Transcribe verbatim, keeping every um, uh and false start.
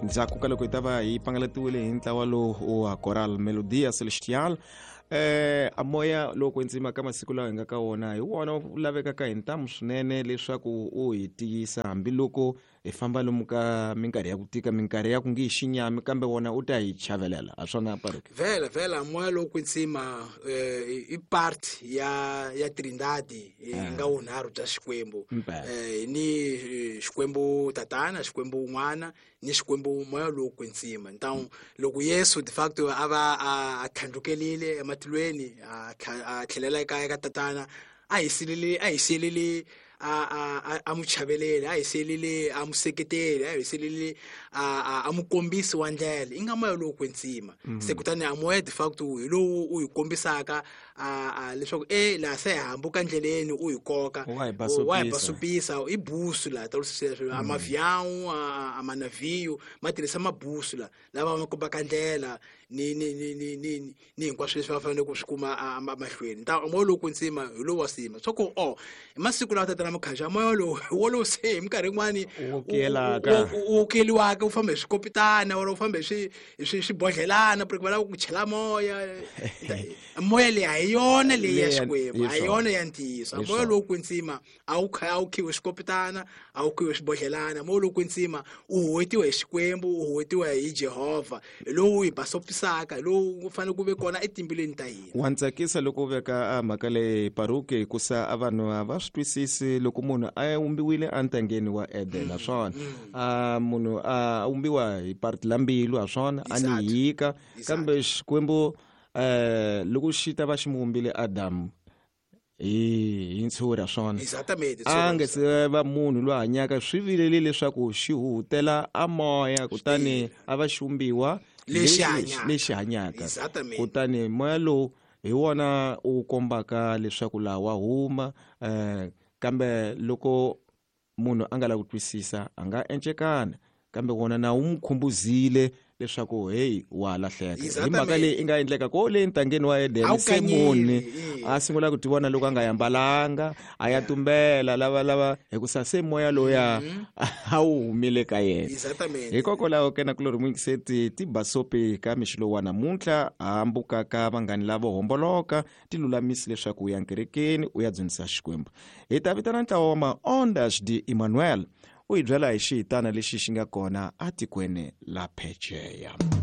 ndzhaku ka loko hi ta va hi pangaletiwile hi ntlawa lowu wa Coral Melodia Celestial. eh a moya loko ndzima ka masiku lawa hi nga ka wona hi wona wu lavekaka hi ntamu swinene leswaku u hi tiyisa hambiloko hi famba lomu ka minkarhi ya ku tika, minkarhi ya ku ngi hi xinyami, kambe wona u ta hi chavelela. A swona Paruki? Vela vela moya loko ntsima eh, i part ya ya Trindade nga unharhu bya Xikwembu. eh ni Xikwembu tatana, Xikwembu n'wana ni Xikwembu moya loko ntsima. Então loko Yesu de facto ava a khandlukelile ematilweni a tlhelela eka ka tatana, a hi silele a hi selele a a muchavelele, a hi selele a museketeli, a hi selele a a mukombisi wa ndlela. Inga moya loko ntsima se kutani a moya de facto hi lowu u hi kombisaka a leswaku eh la se hambuka ndleleni u hi koka, wa hi basupisa i busula ta amavião a manavio matirhisa mabusula lava va kombaka ndlela ni ni ni ni ni ni hinkwaswo leswi va fanele ku swi kuma mahlweni. Ta moya loko ntsima hi lowu wa sima soko oh masiku lawa tatana mukhaja moya lowu wo lowu se hi minkarhi yin'wani u keliwaka u famba hi swikopitana or u famba hi swibodlhelana porque va lava ku chela moya. Moya leyi a hi yona leyi ya Xikwembu, a hi yona ya ntiyiso. Moya loko ntsima a wu a wu khiwe swikopitana, a wu khiwe swibodlhelana. Moya loko ntsima u huwetiwa hi Xikwembu, u huwetiwa hi Jehovha, lowu hi basopisaka, lowu fanele ku ve kona etimbileni ta hina. Wa ntsakisa loko u veka mhaka leyi Paruki, hikusa a vanhu va swi twisisi loko munhu a umbiwile entangeni wa Eden. A swona a munhu a umbiwa hi parti lambilu, a swona a ni hika, kambe Xikwembu eh loko xita va ximumbile Adam hi ntshuri. A swona a nge se va munhu lo hanyaka swi vilele leswaku xi huhutela a moya, kutani a va xumbiwa lexi hanyaka. Kutani moya lowu hi wona u kombaka leswaku laha wa huma, eh kambe loko munhu a nga la ku twisisa a nga encekana, kambe wona na wu mukhumbuzile leswaku hey wa lahleka. Hi mhaka leyi i nga endleka ko le ntangeni wa Eden se munhu a sungula ku tivona loko a nga yambalanga a ya tumbela lava lava hikusa se moya loya a wu humile ka yena. Hikokwalaho ke na kulori mwingiseti ti basopi ka mixilo wa namuntlha hambuka ka vanghani lavo homboloka ti lulamisi leswaku u ya nkerekeni u ya dzunisa Xikwembu. Hi ta vitana ntlawa wa ma-Ondas de Emmanuel u hi byela hi xihitana lexi xi nga kona a tikweni la Phejeya.